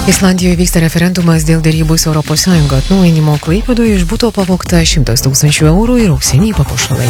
Islandijoje vyksta referendumas dėl derybų su ES atnaujinimo. Klaipėdoje iš buto pavogta 100 000 eurų ir auksiniai papuošalai.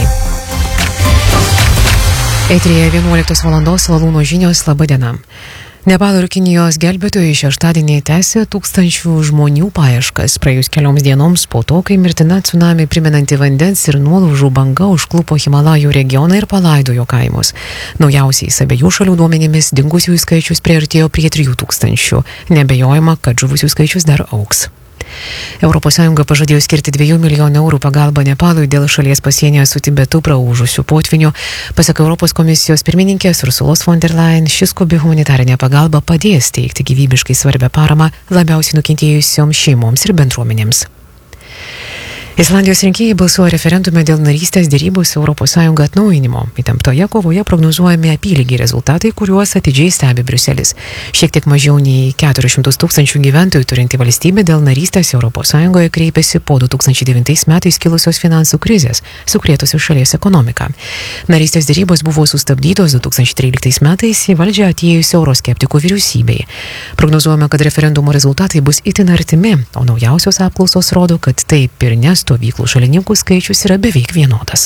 Eteryje 11 valandos Valūno žinios. Labą dieną. Nepalo ir Kinijos gelbėtojai šeštadienį tęsė tūkstančių žmonių paieškas praėjus kelioms dienoms po to, kai mirtina tsunami primenanti vandens ir nuolaužų banga užklupo Himalajų regioną ir palaidojo kaimus. Naujausiais abiejų šalių duomenimis dingusiųjų skaičius priartėjo prie 3000. Nebejojama, kad žuvusių skaičius dar augs. ES pažadėjo skirti 2 milijonų eurų pagalbą Nepalui dėl šalies pasienyje su Tibetu praūžusių potvinių. Pasak Europos komisijos pirmininkės Ursulos von der Leyen, ši skubi humanitarinė pagalba padės teikti gyvybiškai svarbią paramą labiausiai nukentėjusioms šeimoms ir bendruomenėms. Islandijos rinkėjai balsuoja referendume dėl narystės derybų su ES atnaujinimo. Įtemptoje kovoje prognozuojami apylygiai rezultatai, kuriuos atidžiai stebi Briuselis. Šiek tiek mažiau nei 400 000 gyventojų turinti valstybė dėl narystės ES kreipėsi po 2009 metais kilusios finansų krizės, sukrėtusios šalies ekonomiką. Narystės derybos buvo sustabdytos 2013 metais į valdžią atėjus euroskeptikų vyriausybei. Prognozuojama, kad referendumo rezultatai bus itin artimi, o naujausios apklausos rodo, kad taip ir stovyklų šalininkų skaičius yra beveik vienodas.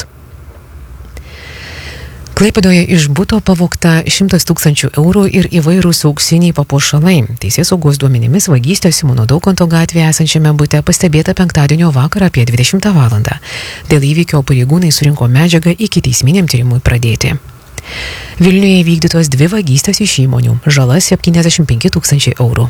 Klaipėdoje iš buto pavogta 100 000 eurų ir įvairūs auksiniai papuošalai. Teisėsaugos duomenimis vagystės Simono Daukanto gatvėje esančiame bute pastebėta penktadienio vakarą apie 20 valandą. Dėl įvykio pareigūnai surinko medžiagą ikiteisminiam tyrimui pradėti. Vilniuje įvykdytos 2 vagystės iš įmonių, žala 75 000 eurų.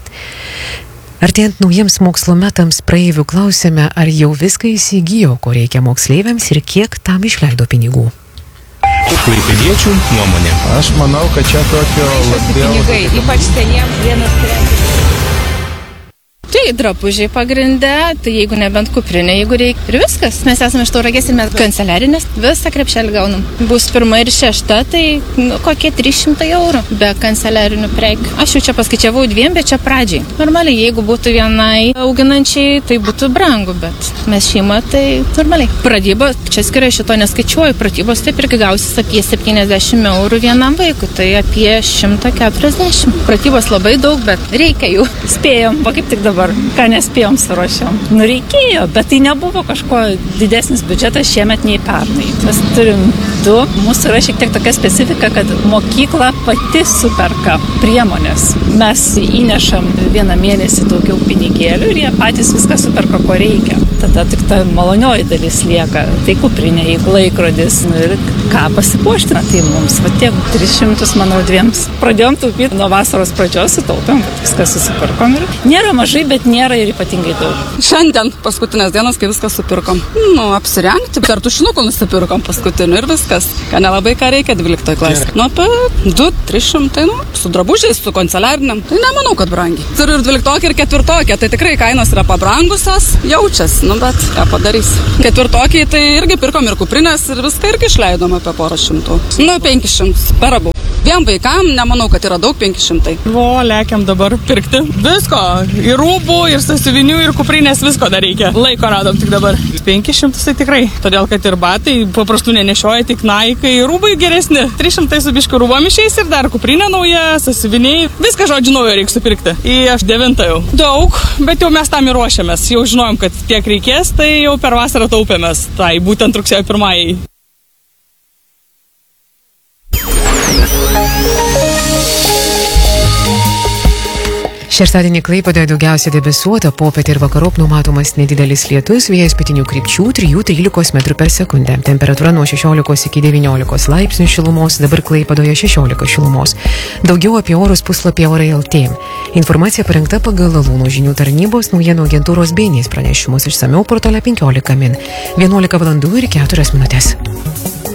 Artėjant naujiems mokslo metams praeivių klausėme, ar jau viską įsigijo, ko reikia moksleiviams ir kiek tam išleido pinigų. Klaipėdiečių nuomonė. Aš manau, kad čia tokio labiau... Pinigai, ypač seniems vienas prekių. Tai drabužiai pagrinde, tai jeigu nebent kuprinė, jeigu reikia. Ir viskas. Mes esame iš Tauragės ir mes kanceliarinės visą krepšelį gaunam. Bus 1 ir 6, tai kokie 300 eurų be kanceliarinių prekių. Aš jau čia paskaičiavau 2, bet čia pradžiai. Normaliai, jeigu būtų vienai auginančiai, tai būtų brangu, bet mes šeima, tai normaliai. Pradybos, čia skiria šito neskaičiuoju, pradybos taip irgi gausis apie 70 eurų vienam vaikui, tai apie 140. Pradybos labai daug, bet reikia jų. Spėjom, va kaip tik dabar. Ką nespėjom suruošiom. Reikėjo, bet tai nebuvo kažko didesnis biudžetas šiemet nei pernai. Mes turim 2. Mūsų yra šiek tiek tokia specifika, kad mokykla pati superka priemonės. Mes įnešam 1 mėnesį daugiau pinigėlių ir jie patys viską superka, ko reikia. Tada tik ta malonioji dalis lieka. Tai kuprinė, jeigu laikrodis ir ką pasipuošti. Tai mums va tiek 300, manau, 2. Pradėjom taupyti nuo vasaros pradžios, sutaupėm, viską susipirkom ir nėra mažai, bet nėra ir ypatingai daug. Šiandien paskutinės dienos, kai viską supirkom. Apsirengti, dar tušinukų nusipirkom paskutinių ir viskas. Ką nelabai ką reikia 12 klasė. Apie 200-300, su drabužiais, su kanceliariniam. Tai nemanau, kad brangiai. Turiu ir 12 ir 4, tai tikrai kainos yra pabrangusios, jaučias, bet ką padarys. 4 tai irgi pirkom ir kuprinės ir viską irgi išleidom apie porą šimtų. 500 per abu. 2 vaikam, nemanau, kad yra daug 500. Lekiam dabar pirkti visko. Ir rūbų, ir sąsiuvinių, ir kuprinės, visko dar reikia. Laiko radom tik dabar. 500 tai tikrai. Todėl, kad ir batai paprastų nenešioja, tik naikai, rūbai geresni. 300 su biškiu rūbom išeis ir dar kuprinė nauja, sąsiuviniai. Viską, žodžiu, naujo reikia supirkti. Aš 9 jau. Daug, bet jau mes tam ir ruošiamės. Jau žinojom, kad tiek reikės, tai jau per vasarą taupėmės. Tai būtent rugsėjo 1. Šeštadienį Klaipėdoje daugiausia debesuota, popietę ir vakarop numatomas nedidelis lietus, vėjas pietinių krypčių 3–13 metrų per sekundę. Temperatūra nuo 16 iki 19 laipsnių šilumos, dabar Klaipėdoje 16 šilumos. Daugiau apie orus puslapyje Orai.lt. Informacija parengta pagal Valūno žinių tarnybos naujienų agentūros BNS pranešimus, išsamiau portale 15 min. 11 valandų ir 4 minutės.